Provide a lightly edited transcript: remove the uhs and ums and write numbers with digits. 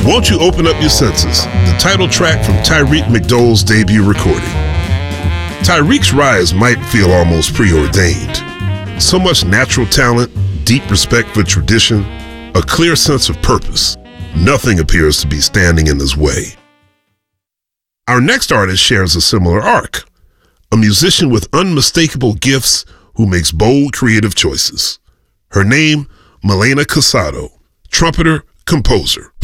Won't You Open Up Your Senses, the title track from Tyreek McDowell's debut recording. Tyreek's rise might feel almost preordained. So much natural talent, deep respect for tradition, a clear sense of purpose. Nothing appears to be standing in his way. Our next artist shares a similar arc, a musician with unmistakable gifts who makes bold creative choices. Her name, Milena Casado, trumpeter, composer.